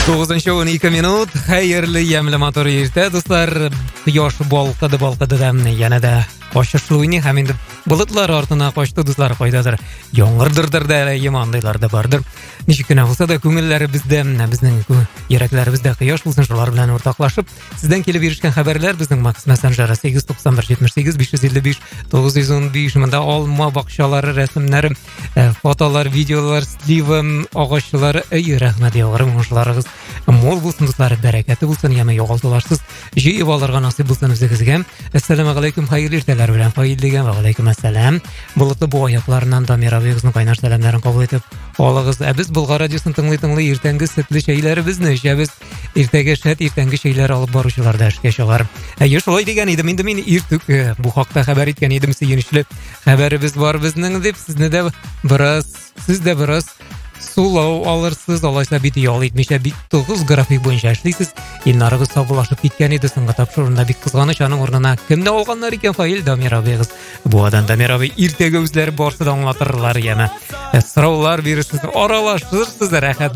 9:12 minut. Xayrli yamli motor erta do'stlar. Quyosh balqidi yanada qo'shishluini ham endi bulutlar ortına qo'shdi do'stlar qo'ydadir. Yomg'irdirda yomondaylarda bordir. Nechukina bo'lsa da ko'ngillari bizda, bizning yuraklaribizda quyosh bo'lsin, shular bilan o'rtoqlashib, sizdan kelib yurishgan xabarlar bizning Max Messenger 891 78 555 915 menda olma baqshalari, rasmlari, fotolar, videolar, slivam, og'ochlari, rahmat yog'rim o'shlaringiz mol bo'lsin do'stlar, barakati bo'lsin, yana yo'g'oltolarsiz jiyib olirga nasib bo'lsin bizga. Assalomu alaykum, xayrli ertalar bilan qo'yilgan va alaykum assalom. Bulutli bu oyoqlardan Damirabiyning qaynar salamlarini qabul etib olag'iz. Biz Bulg'or radiosini tingli ertangi sirtli shaylar bizni biz ertaga shat ertangi shaylar olib boruvchilarda ishga sholar. Yo'shlay degan edim, endi men ertuk bu haqda xabar etgan edim, sevinchli xabarimiz bor bizning deb sizda biroz sulov olursiz, olaysa biti yol etmişe bit 9 grafik bo'yicha ishlaysiz. Yillarimiz so'blashib ketgan edi, so'ngga topshiruvda bit qizg'anish aning o'rnina kimda olganlar ekan fayil Damirabiygiz. Bu odam Damirabiy ertaga o'zlari borsida anglatirlar yana. So'rovlar berishsiz, aralashtirsiz, rahat